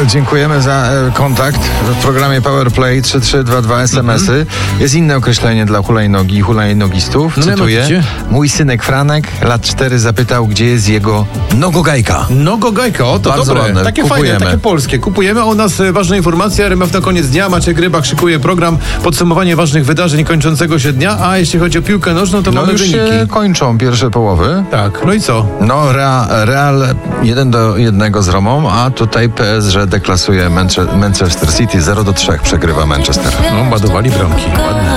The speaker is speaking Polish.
Dziękujemy za kontakt w programie Powerplay 3322 SMS-y. Jest inne określenie dla hulajnogi i hulajnogistów. Cytuję. Mój synek Franek, lat 4, zapytał, gdzie jest jego nogogajka. Nogogajka, o to bardzo dobre. ładne. Takie Kupujemy. fajne, takie polskie. Kupujemy, a u nas ważna informacja. RMF na koniec dnia. Maciek Rybak szykuje program podsumowanie ważnych wydarzeń kończącego się dnia, a jeśli chodzi o piłkę nożną, to mamy już wyniki. się kończą pierwsze połowy. Tak, no i co? No, Real 1-1 z Romą, a tutaj PSG deklasuje Manchester City 0-3, przegrywa Manchester. No, ładowali bramki. Ładnie.